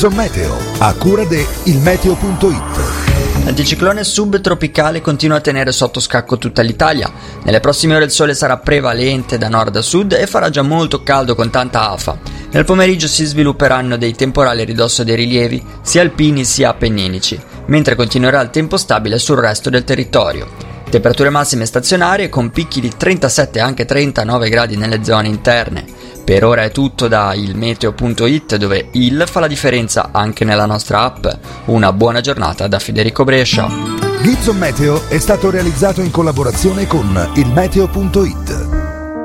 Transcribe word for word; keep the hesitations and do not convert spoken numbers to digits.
Gizon Meteo, a cura de ilmeteo punto it. L'anticiclone subtropicale continua a tenere sotto scacco tutta l'Italia. Nelle prossime ore il sole sarà prevalente da nord a sud e farà già molto caldo con tanta afa. Nel pomeriggio si svilupperanno dei temporali a ridosso dei rilievi, sia alpini sia appenninici, mentre continuerà il tempo stabile sul resto del territorio. Temperature massime stazionarie con picchi di trentasette e anche trentanove gradi nelle zone interne. Per ora è tutto da ilmeteo punto it, dove il fa la differenza anche nella nostra app. Una buona giornata da Federico Brescia. Gizon Meteo è stato realizzato in collaborazione con ilmeteo punto it.